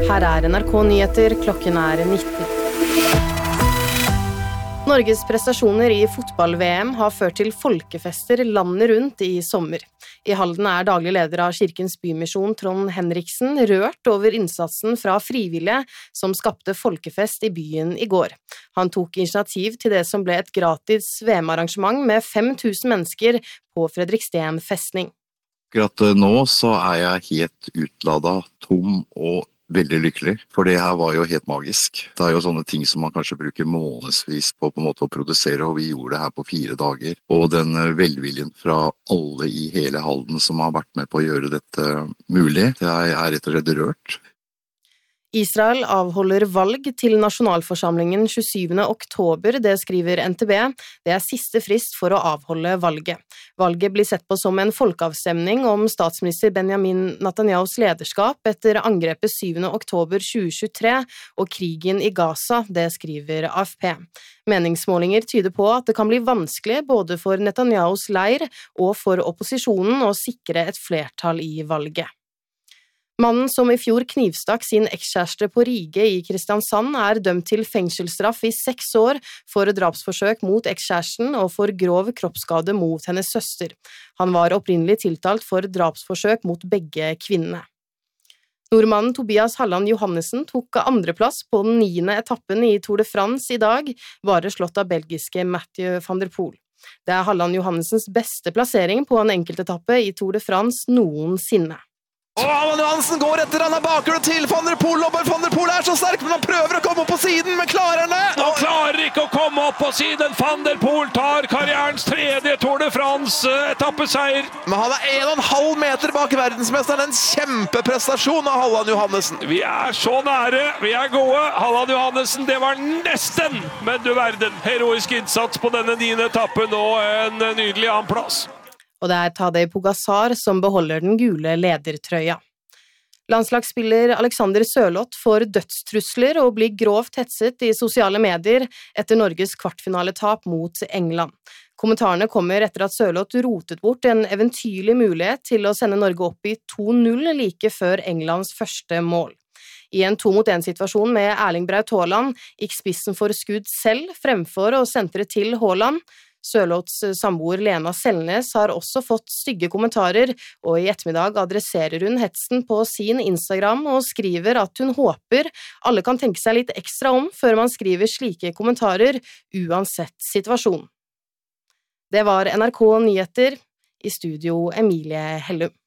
Her NRK Nyheter, klokken 19. Norges prestasjoner i fotball-VM har ført til folkefester landet rundt i sommer. I Halden daglig leder av Kirkens Bymisjon, Trond Henriksen, rørt over innsatsen fra frivillige som skapte folkefest i byen i går. Han tok initiativ til det som ble et gratis VM-arrangement med 5000 mennesker på Fredriksten festning. Akkurat nå så jeg helt utladet, tom og veldig lykkelig, for det her var jo helt magisk. Det jo sånne ting som man kanskje bruker månedsvis på en måte å produsere, og vi gjorde det her på 4 dager. Og den velviljen fra alle i hele Halden som har vært med på å gjøre dette mulig, jeg rett og slett rørt. Israel avholder valg til nasjonalforsamlingen 27. oktober, det skriver NTB. Det siste frist for å avholde valget. Valget blir sett på som en folkeavstemning om statsminister Benjamin Netanyahus lederskap etter angrepet 7. oktober 2023 og krigen i Gaza, det skriver AFP. Meningsmålinger tyder på at det kan bli vanskelig både for Netanyahus leir og for opposisjonen å sikre et flertall i valget. Mannen som i fjor knivstakk sin ekskjæreste på Rige i Kristiansand dømt til fengselsstraff i 6 år for drapsforsøk mot ekskjæresten og for grov kroppsskade mot hennes søster. Han var opprinnelig tiltalt for drapsforsøk mot begge kvinnene. Nordmannen Tobias Halland Johannessen tok andreplass på den 9. etappen i Tour de France i dag, bare slått av belgiske Mathieu van der Poel. Det Halland Johannessens beste plassering på en enkeltetappe i Tour de France noensinne. Og Halland Johannessen går etter, han bakhjulet til Van der Poel, og Van der Poel så sterk, men han prøver å komme opp på siden, men klarer han det? Han klarer ikke å komme opp på siden, Van der Poel tar karrierens 3. Tour de France etappeseier. Men han 1,5 meter bak verdensmesteren, en kjempeprestasjon av Halland Johannessen. Vi så nære, vi gode, Halland Johannessen, det var nesten, men du verden, heroisk innsats på denne 9. etappen, og en nydelig annenplass. Og det Tadej Pogačar som beholder den gule ledertrøya. Landslagsspiller Alexander Sørloth får dødstrusler og blir grovt hetset i sosiale medier etter Norges kvartfinaletap mot England. Kommentarene kommer etter at Sørloth rotet bort en eventyrlig mulighet til å sende Norge opp i 2-0 like før Englands første mål. I en 2-mot-1-situasjon med Erling Braut Haaland gikk spissen for skudd selv fremfor å sentre til Haaland. Sørloths samboer Lena Selnes har også fått stygge kommentarer, og i ettermiddag adresserer hun hetsen på sin Instagram og skriver at hun håper alle kan tenke seg litt ekstra om før man skriver slike kommentarer, uansett situasjon. Det var NRK Nyheter, i studio Emilie Hellum.